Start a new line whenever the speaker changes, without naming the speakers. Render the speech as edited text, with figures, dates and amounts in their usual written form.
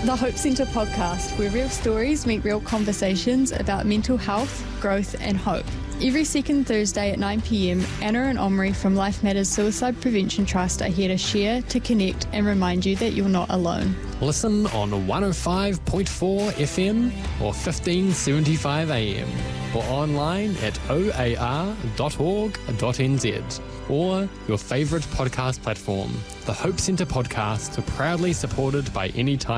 The Hope Centre podcast, where real stories meet real conversations about mental health, growth and hope. Every second Thursday at 9 p.m, Anna and Omri from Life Matters Suicide Prevention Trust are here to share, to connect and remind you that you're not alone.
Listen on 105.4 FM or 1575 AM or online at oar.org.nz or your favourite podcast platform. The Hope Centre podcast, proudly supported by Anytime